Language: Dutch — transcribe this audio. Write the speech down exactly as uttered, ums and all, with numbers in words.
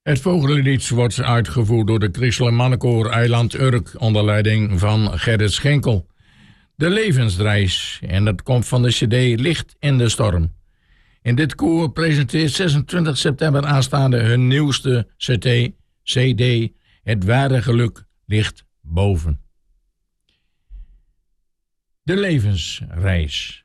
Het Vogelenlied wordt uitgevoerd door de Christelijke Mannenkoor Eiland Urk onder leiding van Gerrit Schenkel. De levensreis, en dat komt van de cd Licht in de Storm. In dit koor presenteert zesentwintig september aanstaande hun nieuwste cd, cd Het ware geluk ligt boven. De levensreis.